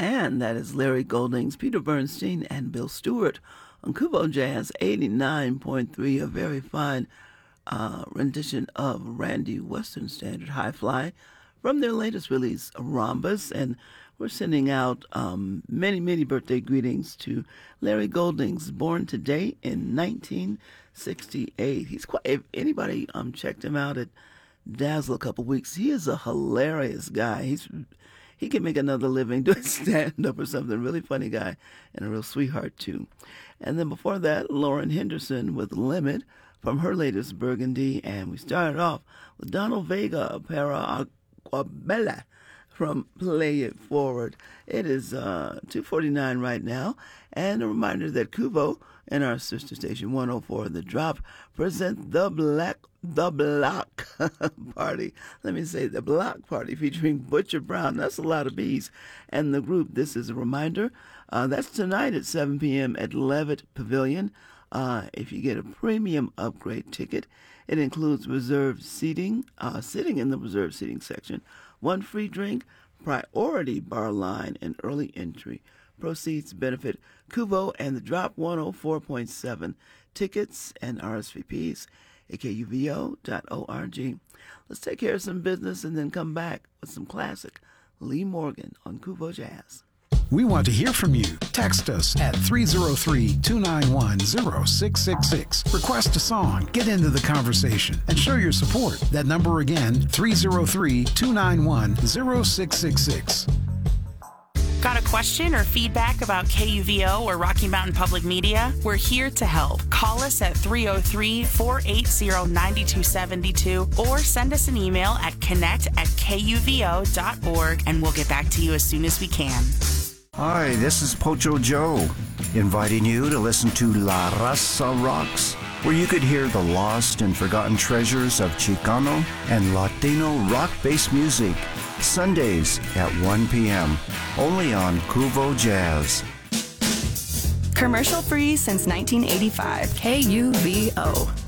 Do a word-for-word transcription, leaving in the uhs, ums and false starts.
And that is Larry Goldings, Peter Bernstein, and Bill Stewart on Kubo Jazz eighty-nine point three, a very fine uh, rendition of Randy Western Standard High Fly from their latest release, Rhombus. And we're sending out um, many, many birthday greetings to Larry Goldings, born today in nineteen sixty-eight. He's quite, if anybody um, checked him out at Dazzle a couple weeks, he is a hilarious guy. He's He can make another living doing stand-up or something. Really funny guy and a real sweetheart, too. And then before that, Lauren Henderson with Limit from her latest Burgundy. And we started off with Donald Vega, Para Aquabella from Play It Forward. It is uh, two forty-nine right now. And a reminder that Kubo and our sister station one oh four The Drop present the Black The Block Party. Let me say the Block Party featuring Butcher Brown. That's a lot of bees. And the group, this is a reminder, uh, that's tonight at seven p.m. at Levitt Pavilion. Uh, if you get a premium upgrade ticket, it includes reserved seating, uh, sitting in the reserved seating section, one free drink, priority bar line, and early entry. Proceeds benefit Kubo and the Drop one oh four point seven. Tickets and R S V Ps at K U V O dot org. Let's take care of some business and then come back with some classic Lee Morgan on Kubo Jazz. We want to hear from you. Text us at three oh three, two nine one, oh six six six. Request a song, get into the conversation, and show your support. That number again, three oh three, two nine one, oh six six six. Got a question or feedback about K U V O or Rocky Mountain Public Media? We're here to help. Call us at three oh three, four eight zero, nine two seven two or send us an email at connect at K U V O dot org and we'll get back to you as soon as we can. Hi, this is Pocho Joe, inviting you to listen to La Raza Rocks, where you could hear the lost and forgotten treasures of Chicano and Latino rock-based music, Sundays at one p.m., only on Kubo Jazz. Commercial free since nineteen eighty-five. K U V O.